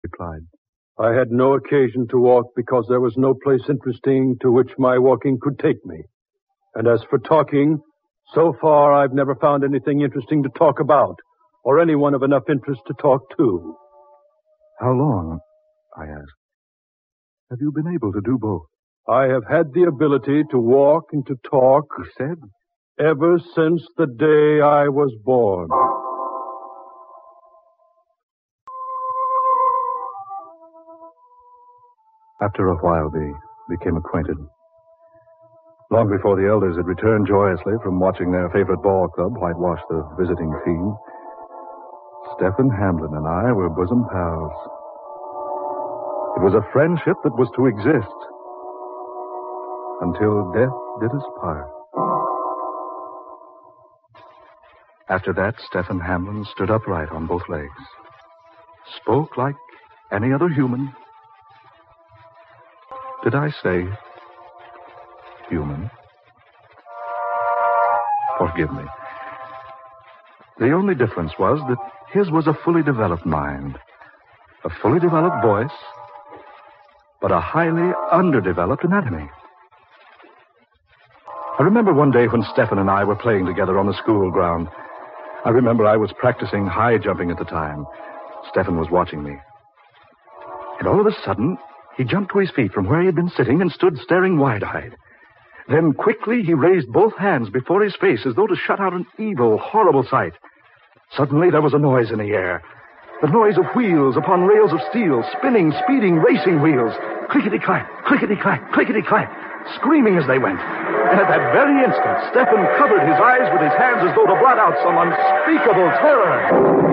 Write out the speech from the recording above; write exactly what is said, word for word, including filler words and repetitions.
replied. I had no occasion to walk because there was no place interesting to which my walking could take me. And as for talking, so far I've never found anything interesting to talk about, or anyone of enough interest to talk to. How long, I asked, have you been able to do both? I have had the ability to walk and to talk, He said, ever since the day I was born. After a while, they became acquainted. Long before the elders had returned joyously from watching their favorite ball club whitewash the visiting field, Stephen Hamlin and I were bosom pals. It was a friendship that was to exist until death did us part. After that, Stephen Hamlin stood upright on both legs, spoke like any other human. Did I say human? Forgive me. The only difference was that his was a fully developed mind, a fully developed voice, but a highly underdeveloped anatomy. I remember one day when Stephen and I were playing together on the school ground. I remember I was practicing high jumping at the time. Stephen was watching me. And all of a sudden, he jumped to his feet from where he had been sitting and stood staring wide-eyed. Then quickly he raised both hands before his face as though to shut out an evil, horrible sight. Suddenly there was a noise in the air. The noise of wheels upon rails of steel, spinning, speeding, racing wheels. Clickety-clack, clickety-clack, clickety-clack, screaming as they went. And at that very instant, Stephen covered his eyes with his hands as though to blot out some unspeakable terror.